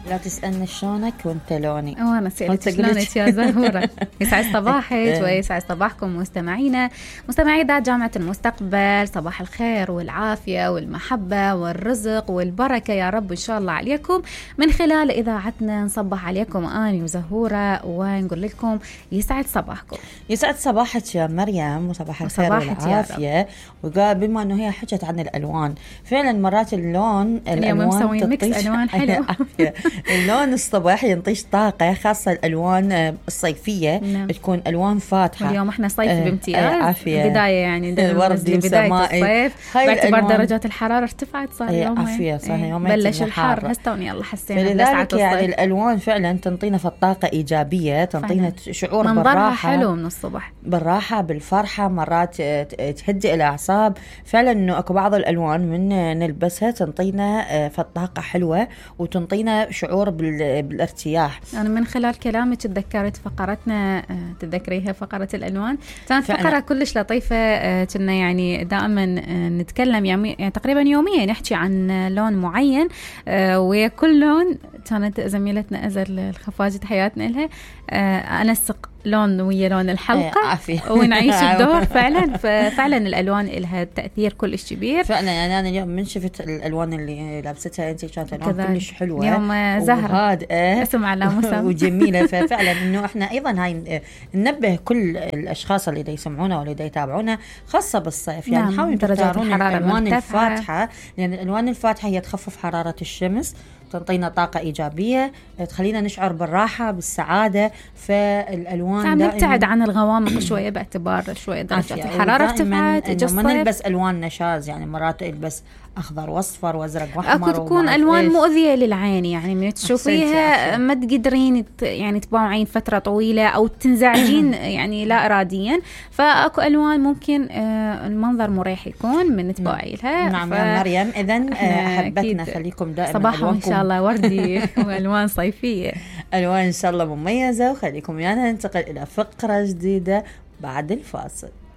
لا تسألني شلونك وانت لوني، وانا سألت شلونك يا زهورة. يسعد صباحك ويسعد صباحكم مستمعينا، مستمعي إذاعة جامعة المستقبل. صباح الخير والعافية والمحبة والرزق والبركة يا رب إن شاء الله عليكم. من خلال إذاعتنا نصبح عليكم أنا وزهورة ونقول لكم يسعد صباحكم. يسعد صباحك يا مريم وصباح الخير والعافية. وقال بما أنه هي حكت عن الألوان، فعلا مرات اليوم مسوي ميكس ألوان حلو. اللون الصباح ينطيش طاقة، خاصة الألوان الصيفية. نعم. تكون ألوان فاتحة. اليوم احنا صيف بامتياز، بداية يعني بداية الصيف باعتبار درجات الحرارة ارتفعت. صار يوم بلش الحر هستون يلا حسينا لذلك يعني الألوان فعلا تنطينا في الطاقة إيجابية، تنطينا شعور بالراحة حلو من الصبح، بالراحة بالفرحة، مرات تهدئ الأعصاب. فعلا إنه أكو بعض الألوان من نلبسها تنطينا في الطاقة حلوة وتنطينا شعور بالارتياح. أنا من خلال كلامك تذكرت فقرتنا، تذكريها فقرة الألوان، كانت فقرة كلش لطيفة. كنا يعني دائما نتكلم يعني تقريبا يوميا نحكي عن لون معين، وكل لون كانت زميلتنا أزل الخفاجة حياتنا لها أنسق لون ويا لون الحلقة ونعيش الدور. فعلا الألوان لها تأثير كلش كبير. فعلا يعني أنا اليوم من شفت الألوان اللي لابستها أنت كانت ألوان كلش حلوة، يوم زهرة اسم على مسمى وجميلة. ففعلا إنه إحنا أيضا هاي ننبه كل الأشخاص اللي يسمعونا واللي يتابعونا خاصة بالصيف، يعني حاولوا تختارون الألوان الفاتحة، لأن الألوان الفاتحة هي تخفف حرارة الشمس، تعطينا طاقة إيجابية، تخلينا نشعر بالراحة بالسعادة. فالألوان نبتعد عن الغوامق شوية باعتبار شوية درجات الحرارة ارتفعت. ما نلبس ألوان نشاز، يعني مرات نلبس أخضر وأصفر وأزرق وأحمر. أكو تكون ألوان مؤذية للعين، يعني من تشوفيها ما تقدرين يعني تباوعين فترة طويلة أو تنزعجين يعني لا إراديا. فأكو ألوان ممكن المنظر مريح يكون من تباوعيلها. نعم يا مريم، إذن حبتنا خليكم دائما صباحا إن شاء الله وردي وألوان صيفية، ألوان إن شاء الله مميزة. وخليكم ويانا ننتقل إلى فقرة جديدة بعد الفاصل.